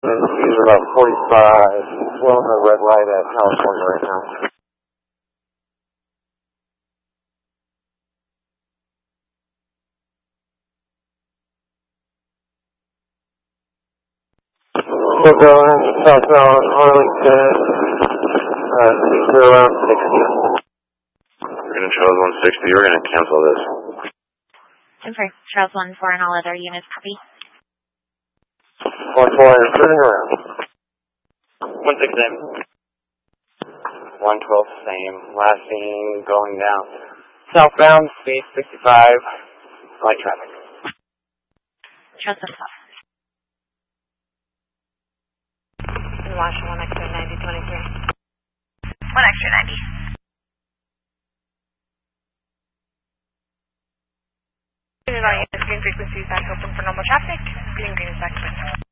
He's about 45, blowing a red light at California right now. We'll go southbound Arlington, to around 60. We're going to Charles 160. We're going to cancel this. Confirm. Charles 1-4 and all other units copy. 1-4 and turning around. 1-6 112 same. Last seen going down. Southbound, speed 65. Light traffic. Charles 1-4. Washington 1 extra 9023. 1 extra 90. Unit all units, green frequency is back open for normal traffic. Green is back open.